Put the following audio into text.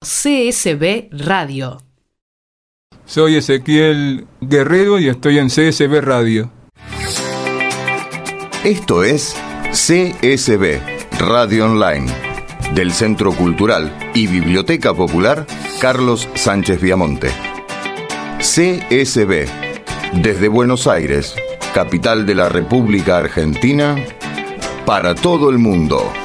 CSB Radio. Soy Ezequiel Guerrero y estoy en CSB Radio. Esto es CSB Radio Online, del Centro Cultural y Biblioteca Popular Carlos Sánchez Viamonte. CSB, desde Buenos Aires, capital de la República Argentina, para todo el mundo.